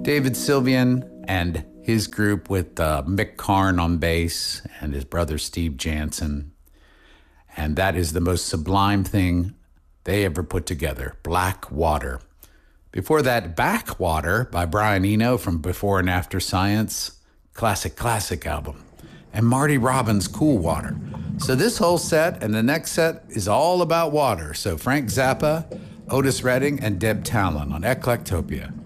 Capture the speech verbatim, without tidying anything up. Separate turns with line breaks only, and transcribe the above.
David Sylvian and his group with uh, Mick Karn on bass and his brother Steve Jansen. And that is the most sublime thing they ever put together, Black Water. Before that, Backwater by Brian Eno from Before and After Science. Classic, classic album. And Marty Robbins' Cool Water. So this whole set and the next set is all about water. So Frank Zappa, Otis Redding, and Deb Talon on Eclectopia.